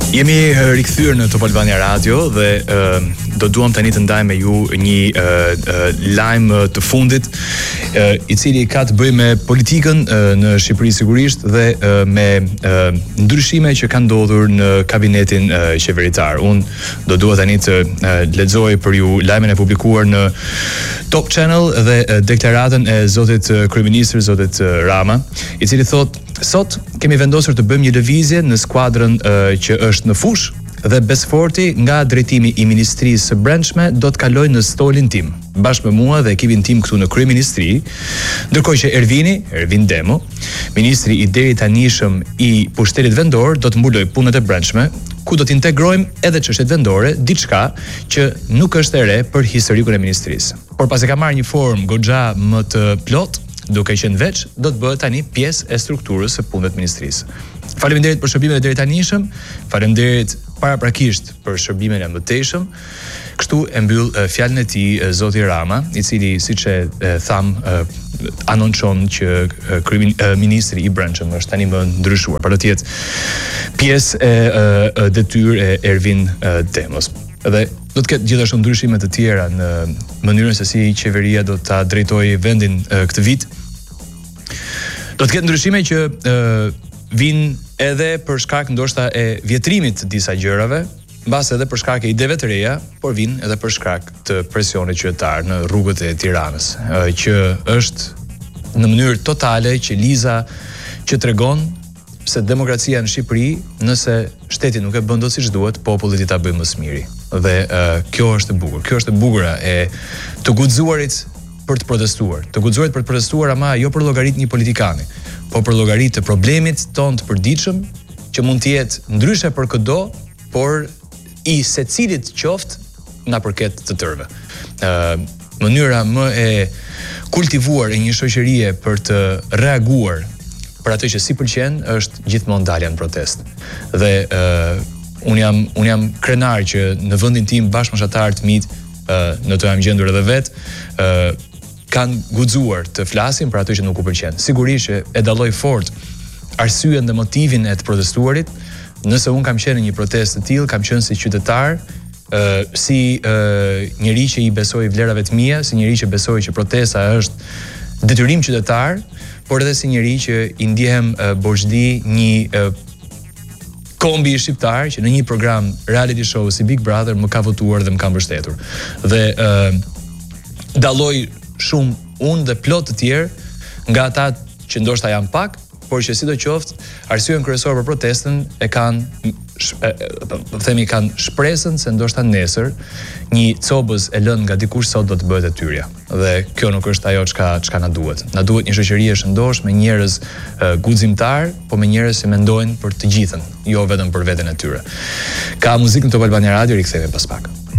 Jemi rikthyer në Top Albania Radio dhe do duam tani të ndaj me ju një lajm të fundit I cili ka të bëjë me politikën në Shqipëri sigurisht dhe me ndryshime që kanë ndodhur në kabinetin qeveritar. Unë do dua tani të lexoj për ju lajmin e publikuar në Top Channel dhe deklaratën e zotit kryeministër, zotit Rama, I cili thotë: sot kemi vendosur të bëjmë një lëvizje në skuadrën që është në fush dhe besforti nga drejtimi I Ministrisë së Brendshme do të kalojë në stolin tim, bashkë me mua dhe ekipin tim këtu në kryeministri, ndërkohë që Ervin Demo, ministri I deri tanishëm I pushtetit vendor, do të mbulojë punët e brendshme, ku do të integrojmë edhe çështjet vendore, diçka që nuk është e re për historikun e ministrisë. Por pasi ka marrë një formë goxha më të plot, duke qenë veç, do të bëhet tani pjesë e strukturës së punëve të ministrisë. Faleminderit për shërbimet e deri tanishëm, faleminderit paraprakisht për shërbimin e mëtejshëm. Kështu e mbyll fjalën e tij zoti Rama, I cili siç e tham anoncon që ministri I brendshëm është tani më ndryshuar, për të jetë pjesë e detyrë e Ervin Demos. Dhe do të ketë gjithashtu ndryshime të tjera në mënyrën se si qeveria do ta drejtojë vendin këtë vit. Do të ketë ndryshime që vinë edhe për shkak ndoshta e vjetrimit të disa gjërave, mbas edhe për shkak e ideve të reja, por vinë edhe për shkak të presionit qytetar në rrugët e Tiranës, që është në mënyrë totale që liza që tregon se demokracia në Shqipëri, nëse shteti nuk e bën dot siç duhet, populli I ta bëjë më së miri. Dhe kjo është e bukur. Kjo është e bukura e të guxuarit për të protestuar. Të guxuarit për të protestuar, ama jo për llogarit një politikani, po për llogarit të problemit ton të përditshëm, që mund të jetë ndryshe për çdo, por I secilit qoftë nga përket të tërëve. Mënyra më e kultivuar e një shoqërie për të reaguar për atë që si pëlqen është gjithmonë dalja në protest. Dhe unë jam krenar që në vendin tim bashkëmoshatarët mit, në to jam gjendur edhe vet, kanë guxuar të flasin për atë që nuk u pëlqen. Sigurisht që e dalloj fort arsyeën dhe motivin e të protestuarit. Nëse un kam qenë në një protestë të tillë, kam qenë si qytetar, si njeri që I besoi vlerave të mia, si njeri që besoi që protesta është detyrim qytetar, por edhe si njeri që I ndjehem borxhdi një kombi shqiptar që në një program reality show si Big Brother më ka votuar dhe më ka mbështetur. Dhe dalloj shumë unë dhe plot të tjerë nga ata që ndoshta janë pak, por që sidoqoftë arsyeën kryesore për protestën e kanë kanë shpresën se ndoshta nesër një cobës e lënë nga dikush sot do të bëhet e tyrja. Dhe kjo nuk është ajo çka na duhet. Na duhet një shoqëri e shëndosh me njerëz guximtar, po me njerëz që mendojnë për të gjithën, jo vetëm për veten e tyre. Ka muzikë në Top Albania Radio, rikthehemi pas pak.